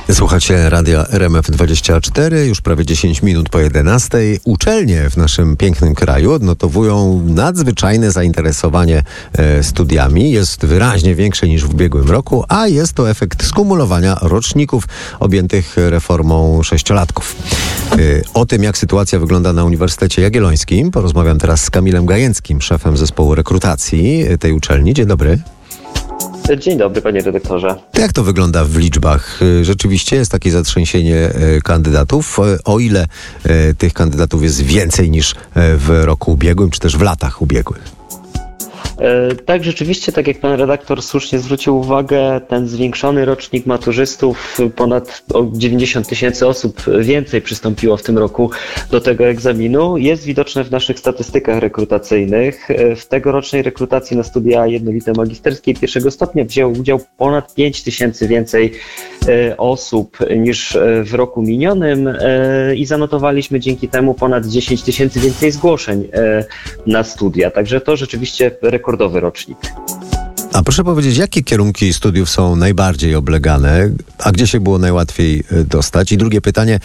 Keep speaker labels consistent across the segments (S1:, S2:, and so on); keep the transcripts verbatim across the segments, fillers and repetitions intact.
S1: Słuchacie radia R M F dwadzieścia cztery, już prawie dziesięć minut po jedenastej. Uczelnie w naszym pięknym kraju odnotowują nadzwyczajne zainteresowanie e, studiami. Jest wyraźnie większe niż w ubiegłym roku, a jest to efekt skumulowania roczników objętych reformą sześciolatków. E, o tym, jak sytuacja wygląda na Uniwersytecie Jagiellońskim, porozmawiam teraz z Kamilem Gajęckim, szefem zespołu rekrutacji tej uczelni. Dzień dobry.
S2: Dzień dobry, panie redaktorze.
S1: Jak to wygląda w liczbach? Rzeczywiście jest takie zatrzęsienie kandydatów. O ile tych kandydatów jest więcej niż w roku ubiegłym, czy też w latach ubiegłych?
S2: Tak, rzeczywiście, tak jak pan redaktor słusznie zwrócił uwagę, ten zwiększony rocznik maturzystów, ponad dziewięćdziesiąt tysięcy osób więcej przystąpiło w tym roku do tego egzaminu, jest widoczne w naszych statystykach rekrutacyjnych. W tegorocznej rekrutacji na studia jednolite magisterskie pierwszego stopnia wzięło udział ponad pięć tysięcy więcej osób niż w roku minionym i zanotowaliśmy dzięki temu ponad dziesięć tysięcy więcej zgłoszeń na studia. Także to rzeczywiście rekordowy rocznik.
S1: A proszę powiedzieć, jakie kierunki studiów są najbardziej oblegane, a gdzie się było najłatwiej dostać? I drugie pytanie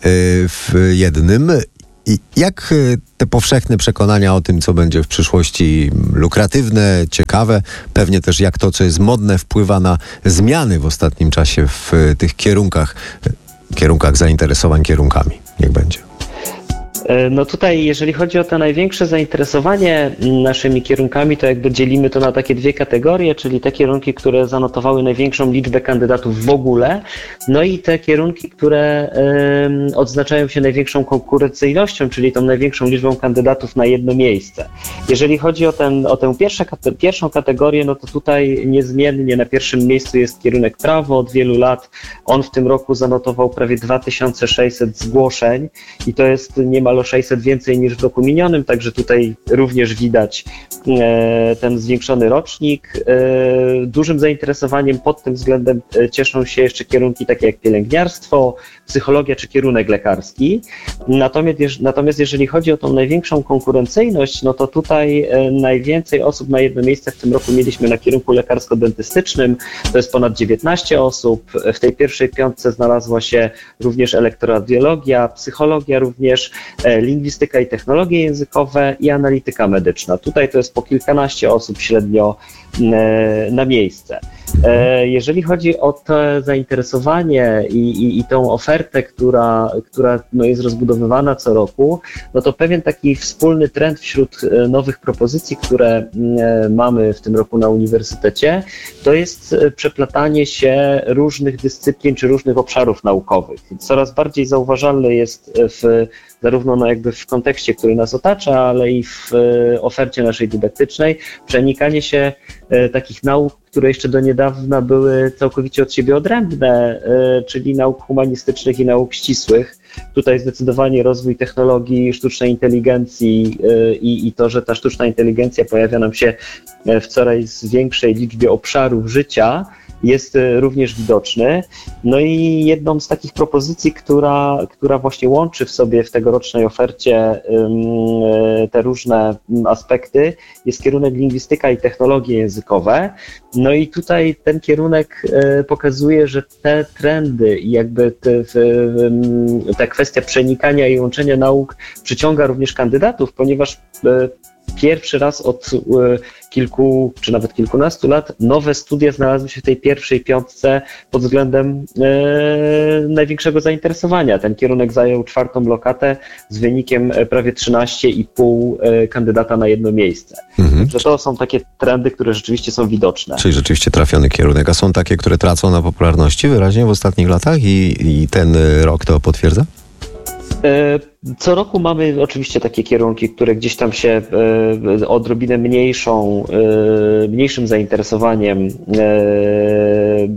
S1: w jednym. Jak te powszechne przekonania o tym, co będzie w przyszłości lukratywne, ciekawe, pewnie też jak to, co jest modne, wpływa na zmiany w ostatnim czasie w tych kierunkach, kierunkach zainteresowań kierunkami? Niech będzie.
S2: No tutaj, jeżeli chodzi o to największe zainteresowanie naszymi kierunkami, to jakby dzielimy to na takie dwie kategorie, czyli te kierunki, które zanotowały największą liczbę kandydatów w ogóle, no i te kierunki, które y, odznaczają się największą konkurencyjnością, czyli tą największą liczbą kandydatów na jedno miejsce. Jeżeli chodzi o, ten, o tę pierwszą, pierwszą kategorię, no to tutaj niezmiennie na pierwszym miejscu jest kierunek prawo od wielu lat. On w tym roku zanotował prawie dwa tysiące sześćset zgłoszeń i to jest niemal o sześćset więcej niż w roku minionym, także tutaj również widać e, ten zwiększony rocznik. E, dużym zainteresowaniem pod tym względem e, cieszą się jeszcze kierunki takie jak pielęgniarstwo, psychologia czy kierunek lekarski. Natomiast, jeż, natomiast jeżeli chodzi o tą największą konkurencyjność, no to tutaj e, najwięcej osób na jedno miejsce w tym roku mieliśmy na kierunku lekarsko-dentystycznym, to jest ponad dziewiętnaście osób. W tej pierwszej piątce znalazła się również elektroradiologia, psychologia również, lingwistyka i technologie językowe i analityka medyczna. Tutaj to jest po kilkanaście osób średnio na miejsce. Jeżeli chodzi o to zainteresowanie i, i, i tą ofertę, która, która no jest rozbudowywana co roku, no to pewien taki wspólny trend wśród nowych propozycji, które mamy w tym roku na uniwersytecie, to jest przeplatanie się różnych dyscyplin czy różnych obszarów naukowych. Coraz bardziej zauważalne jest w, zarówno no jakby w kontekście, który nas otacza, ale i w ofercie naszej dydaktycznej, przenikanie się takich nauk, które jeszcze do niedawna były całkowicie od siebie odrębne, czyli nauk humanistycznych i nauk ścisłych. Tutaj zdecydowanie rozwój technologii, sztucznej inteligencji i, i to, że ta sztuczna inteligencja pojawia nam się w coraz większej liczbie obszarów życia, jest również widoczny. No i jedną z takich propozycji, która, która właśnie łączy w sobie w tegorocznej ofercie te różne aspekty, jest kierunek lingwistyka i technologie językowe. No i tutaj ten kierunek pokazuje, że te trendy i jakby te, ta kwestia przenikania i łączenia nauk przyciąga również kandydatów, ponieważ pierwszy raz od kilku, czy nawet kilkunastu lat nowe studia znalazły się w tej pierwszej piątce pod względem e, największego zainteresowania. Ten kierunek zajął czwartą lokatę z wynikiem prawie trzynaście i pół kandydata na jedno miejsce. Mhm. Także to są takie trendy, które rzeczywiście są widoczne.
S1: Czyli rzeczywiście trafiony kierunek. A są takie, które tracą na popularności wyraźnie w ostatnich latach i, i ten rok to potwierdza?
S2: Co roku mamy oczywiście takie kierunki, które gdzieś tam się e, odrobinę mniejszą, e, mniejszym zainteresowaniem e,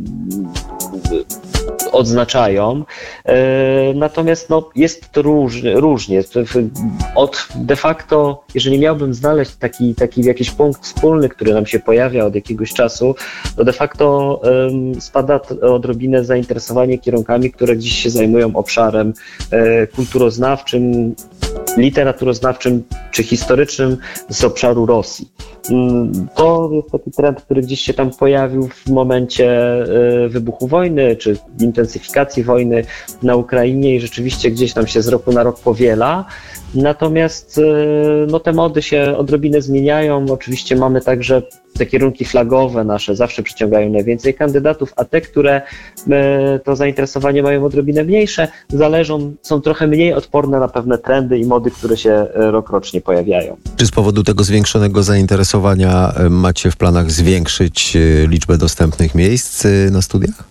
S2: odznaczają. Natomiast no, jest to róż, różnie. Od de facto, jeżeli miałbym znaleźć taki, taki jakiś punkt wspólny, który nam się pojawia od jakiegoś czasu, to de facto um, spada odrobinę zainteresowanie kierunkami, które gdzieś się zajmują obszarem e, kulturoznawczym, literaturoznawczym czy historycznym z obszaru Rosji. To jest taki trend, który gdzieś się tam pojawił w momencie wybuchu wojny, czy intensyfikacji wojny na Ukrainie i rzeczywiście gdzieś tam się z roku na rok powiela. Natomiast no, te mody się odrobinę zmieniają. Oczywiście mamy także te kierunki flagowe nasze, zawsze przyciągają najwięcej kandydatów, a te, które to zainteresowanie mają odrobinę mniejsze, zależą, są trochę mniej odporne na pewne trendy i mody, które się rokrocznie pojawiają.
S1: Czy z powodu tego zwiększonego zainteresowania macie w planach zwiększyć liczbę dostępnych miejsc na studiach?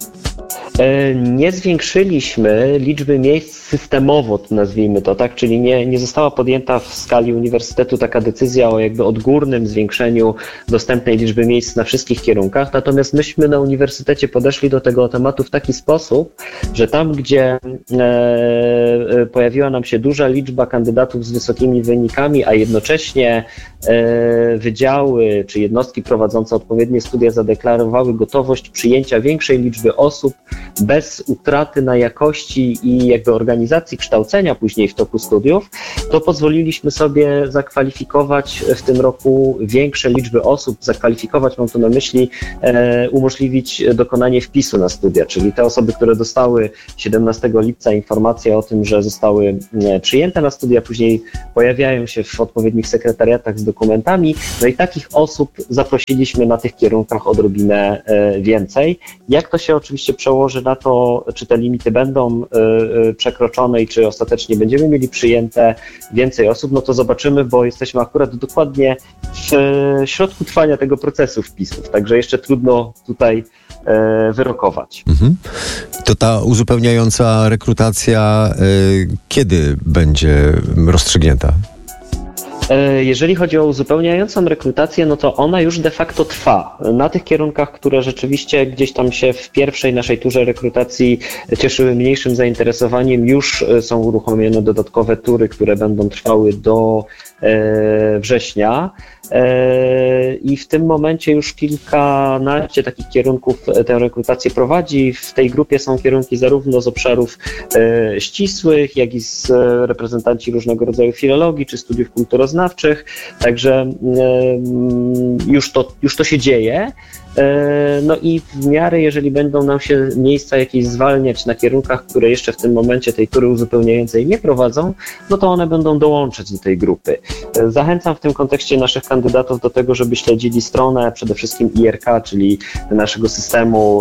S2: Nie zwiększyliśmy liczby miejsc systemowo, nazwijmy to, tak, czyli nie, nie została podjęta w skali uniwersytetu taka decyzja o jakby odgórnym zwiększeniu dostępnej liczby miejsc na wszystkich kierunkach, natomiast myśmy na uniwersytecie podeszli do tego tematu w taki sposób, że tam, gdzie e, pojawiła nam się duża liczba kandydatów z wysokimi wynikami, a jednocześnie e, wydziały czy jednostki prowadzące odpowiednie studia zadeklarowały gotowość przyjęcia większej liczby osób, bez utraty na jakości i jakby organizacji kształcenia później w toku studiów, to pozwoliliśmy sobie zakwalifikować w tym roku większe liczby osób, zakwalifikować, mam tu na myśli, e, umożliwić dokonanie wpisu na studia, czyli te osoby, które dostały siedemnastego lipca informację o tym, że zostały przyjęte na studia, później pojawiają się w odpowiednich sekretariatach z dokumentami, no i takich osób zaprosiliśmy na tych kierunkach odrobinę e, więcej. Jak to się oczywiście przełoży na to, czy te limity będą y, y, przekroczone i czy ostatecznie będziemy mieli przyjęte więcej osób, no to zobaczymy, bo jesteśmy akurat dokładnie w y, środku trwania tego procesu wpisów, także jeszcze trudno tutaj y, wyrokować. Mhm.
S1: To ta uzupełniająca rekrutacja y, kiedy będzie rozstrzygnięta?
S2: Jeżeli chodzi o uzupełniającą rekrutację, no to ona już de facto trwa. Na tych kierunkach, które rzeczywiście gdzieś tam się w pierwszej naszej turze rekrutacji cieszyły mniejszym zainteresowaniem, już są uruchomione dodatkowe tury, które będą trwały do września. I w tym momencie już kilkanaście takich kierunków tę rekrutację prowadzi. W tej grupie są kierunki zarówno z obszarów ścisłych, jak i z reprezentanci różnego rodzaju filologii czy studiów kulturoznawczych. Także już to, już to się dzieje. No i w miarę, jeżeli będą nam się miejsca jakieś zwalniać na kierunkach, które jeszcze w tym momencie tej tury uzupełniającej nie prowadzą, no to one będą dołączać do tej grupy. Zachęcam w tym kontekście naszych kandydatów do tego, żeby śledzili stronę przede wszystkim I R K, czyli naszego systemu,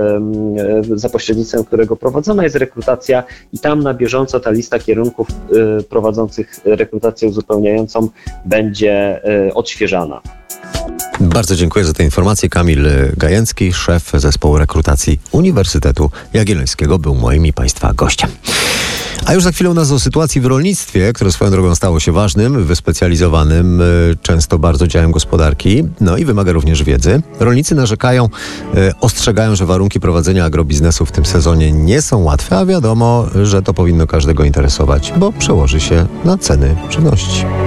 S2: za pośrednictwem którego prowadzona jest rekrutacja i tam na bieżąco ta lista kierunków prowadzących rekrutację uzupełniającą będzie odświeżana.
S1: Bardzo dziękuję za te informacje. Kamil Gajęcki, szef zespołu rekrutacji Uniwersytetu Jagiellońskiego, był moim i Państwa gościem. A już za chwilę u nas o sytuacji w rolnictwie, które swoją drogą stało się ważnym, wyspecjalizowanym, często bardzo działem gospodarki, no i wymaga również wiedzy. Rolnicy narzekają, ostrzegają, że warunki prowadzenia agrobiznesu w tym sezonie nie są łatwe, a wiadomo, że to powinno każdego interesować, bo przełoży się na ceny żywności.